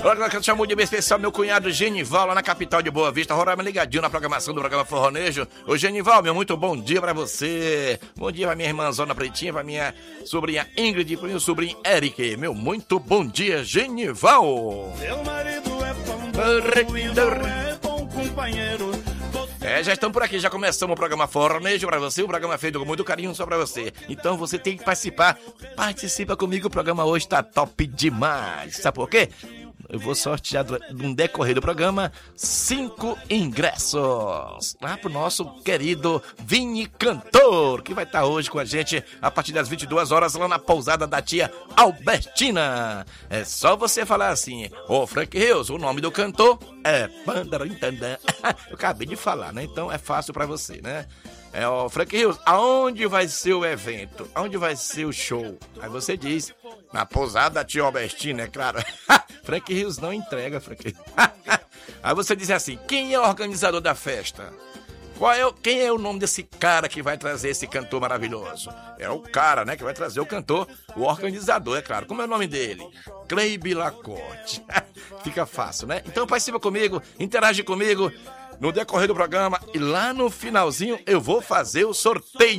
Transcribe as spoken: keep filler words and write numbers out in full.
Agora que eu chamo de bem especial meu cunhado Genival, lá na capital de Boa Vista, Roraima, ligadinho na programação do programa Forronejo. Ô Genival, meu muito bom dia pra você. Bom dia pra minha irmãzona Pretinha, pra minha sobrinha Ingrid e pro meu sobrinho Eric. Meu muito bom dia, Genival. Meu marido é pão e não é bom companheiro. É, já estamos por aqui, já começamos o programa Forronejo pra você, o programa feito com muito carinho só pra você. Então você tem que participar, participa comigo, o programa hoje tá top demais. Sabe por quê? Eu vou sortear no decorrer do programa cinco ingressos lá pro nosso querido Vini Cantor, que vai estar hoje com a gente a partir das vinte e duas horas lá na pousada da tia Albertina. É só você falar assim, ô Frank Rios, o nome do cantor é Pandarintandã. Eu acabei de falar, né? Então é fácil pra você, né? É, ó, Frank Rios, aonde vai ser o evento? Aonde vai ser o show? Aí você diz, na pousada da tia Albertina, é claro. Frank Rios não entrega, Frank Rios. Aí você diz assim, quem é o organizador da festa? Qual é o, quem é o nome desse cara que vai trazer esse cantor maravilhoso? É o cara, né, que vai trazer o cantor, o organizador, é claro. Como é o nome dele? Cleibe Lacorte. Fica fácil, né? Então participa comigo, interage comigo no decorrer do programa e lá no finalzinho eu vou fazer o sorteio.